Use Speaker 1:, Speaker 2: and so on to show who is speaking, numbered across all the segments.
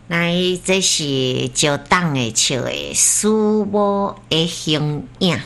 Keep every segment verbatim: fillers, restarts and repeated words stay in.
Speaker 1: 来，这是石党的笑的师母的形影。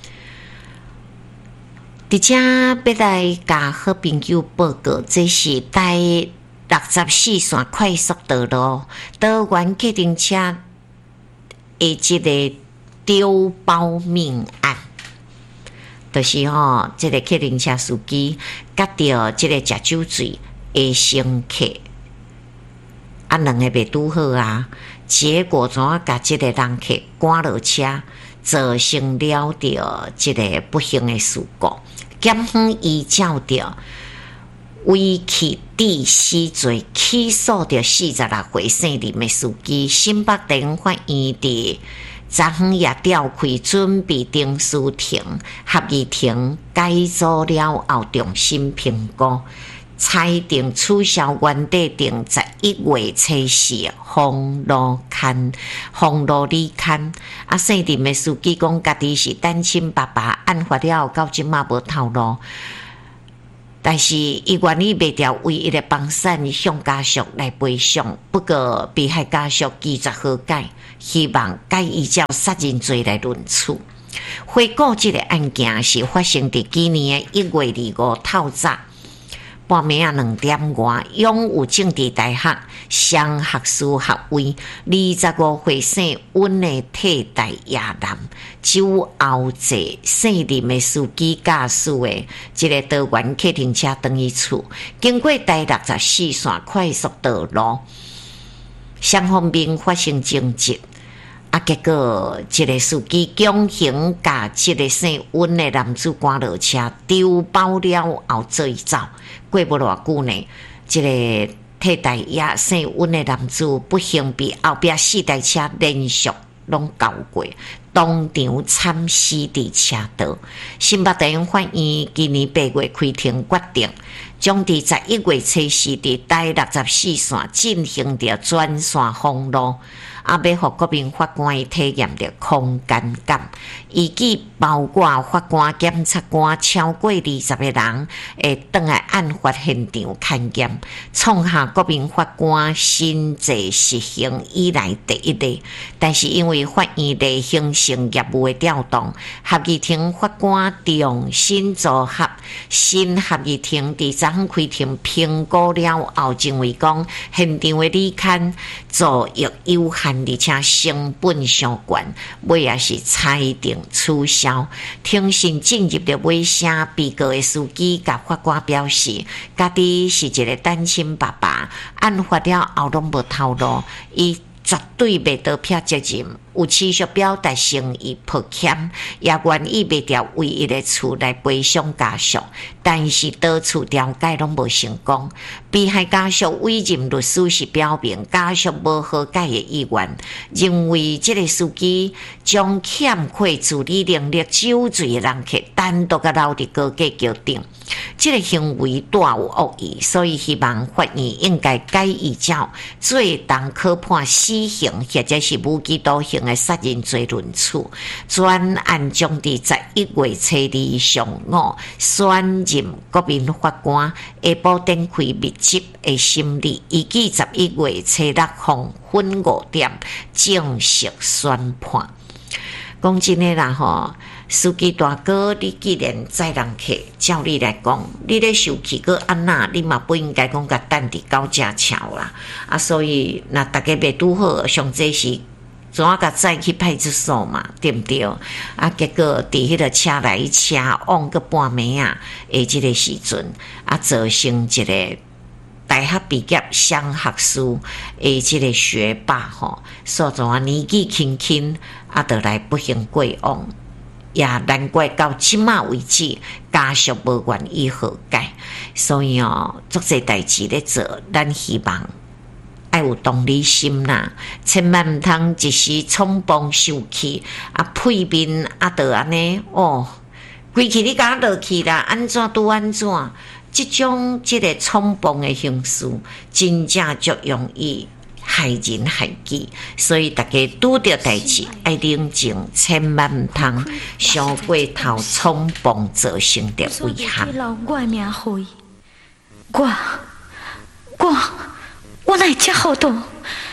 Speaker 1: 伫遮要来甲好朋友报告，这是第六十四线快速道路桃园客运车的一个丢包命案。就是吼、哦，这个客运车司机甲着这个食酒醉的乘客，啊，两个袂拄好啊，结果怎啊甲这个人客赶落车，造成了着这个不幸的事故。检方依照着违契致死罪起诉着四十六岁姓林的司机，新北地方法院伫昨昏也召开准备定书庭、合议庭改组了后，重新评估，裁定取消原地定十一月初四封路勘、封路离勘。啊，姓林的司机讲，家己是单亲爸爸，案发了后到即马无头路。但是，伊愿意卖掉唯一的帮衬向家属来赔偿，不过被害家属拒绝和解，希望该依照杀人罪来论处。回顾这个案件是发生伫今年的一月二五透早，半暝啊两点外，永有政治大学双学士学位二十五岁姓温的替代野男，酒后坐姓林的司机驾驶的这个桃园客运车等于厝，经过第六十四线快速道路，双方面发生争执。啊！结果，这个司机强行甲这个姓温的男子赶落车，丢包了后做走。过不偌久呢，这个替代也姓温的男子不幸被后壁四台车连续拢交过，当场惨死伫车道。新北地方法院今年八月开庭决定，将伫十一月初四伫第六十四线进行着专线封路。啊，要互国民法官体验着空间感，以及包括法官、检察官超过二十个人会倒来案发现场勘验，创下国民法官新制实行以来第一例。但是因为法院例行性业务的调动，合议庭法官重新组合，新合议庭伫昨昏开庭评估了后，认为讲现场的理勘作业有限。而且成本相悬，尾也是裁定取消。庭审进入了尾声，被告的司机甲法官表示，家己是一个单亲爸爸，案发了后拢无头路，伊绝对袂得撇责任，有持续表达诚意抱歉，也愿意卖掉唯一的厝来赔偿家属，但是多处调解拢无成功。被害家属委任律师是表明家属无和解的意愿，认为这个司机将欠缺处理能力酒醉的人客单独个留伫高架桥顶，这个行为大有恶意，所以希望法院应该改依照最当可判死刑或者是无期徒刑的杀人罪论处。专案将伫十一月初二上午选任国民法官，下晡展开密集的审理，预计十一月初六黄昏五点正式宣判。讲真诶啦吼，司机大哥，你既然载人客，照你来讲，你咧受气个安那，你嘛不应该讲甲等伫高架桥啦。啊，所以若大家袂拄好，上济是怎啊甲载去派出所嘛，对不对？啊，结果伫迄个车来车往个半暝啊，诶，即个时阵啊，造成一个大学毕业双学士诶，即个学霸吼，所以啊年纪轻轻啊，得来不幸过往，也难怪到即马为止，家属无愿意和解。所以哦，足侪代志咧做，咱希望爱有同理心啦，千万毋通一时冲动受气，啊，屁面啊，得安尼哦，规气你甲落去啦，安怎拄安怎？这种这个冲动的形式，真正就容易害人害己。所以大家拄着代志爱冷静，千万毋通伤过头冲动，造成的危害。
Speaker 2: 我的名讳，我我我哪会这好多？哪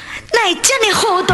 Speaker 1: 会这么好大